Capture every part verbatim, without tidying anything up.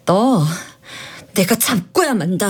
너 내가 잡고야 만다.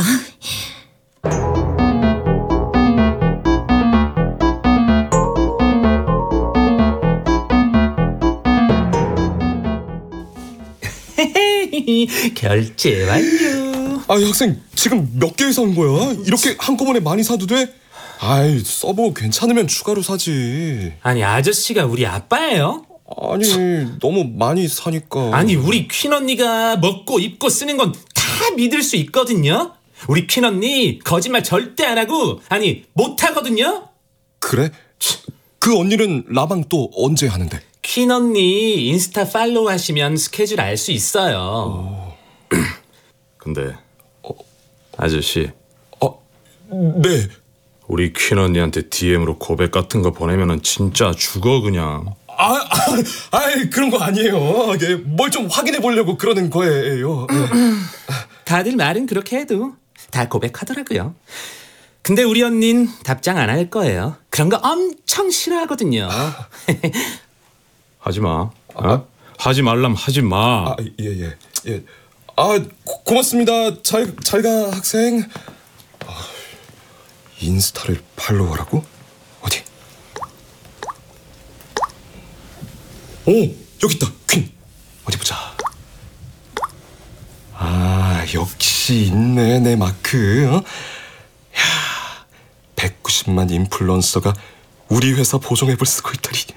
결제 완료. 아, 학생 지금 몇 개 산 거야? 이렇게 한꺼번에 많이 사도 돼? 아이, 써보고 괜찮으면 추가로 사지. 아니, 아저씨가 우리 아빠예요? 아니, 너무 많이 사니까. 아니, 우리 퀸 언니가 먹고 입고 쓰는 건 다 믿을 수 있거든요. 우리 퀸 언니 거짓말 절대 안 하고, 아니, 못 하거든요. 그래? 그 언니는 라방 또 언제 하는데? 퀸 언니 인스타 팔로우 하시면 스케줄 알 수 있어요. 근데 어, 아저씨, 어, 네. 우리 퀸 언니한테 디엠으로 고백 같은 거 보내면은 진짜 죽어 그냥. 아, 아, 아이, 그런 거 아니에요. 뭘 좀 확인해 보려고 그러는 거예요. 다들 말은 그렇게 해도 다 고백하더라고요. 근데 우리 언닌 답장 안 할 거예요. 그런 거 엄청 싫어하거든요. 하지 마. 어? 하지 말람 하지 마. 아, 예, 예, 예. 아, 고, 고맙습니다. 잘, 잘 가, 학생. 아, 인스타를 팔로우하라고? 어디? 오, 여기 있다. 퀸. 어디 보자. 아, 역시 있네, 내 마크. 어? 야, 백구십만 인플루언서가 우리 회사 보정앱을 쓰고 있다니.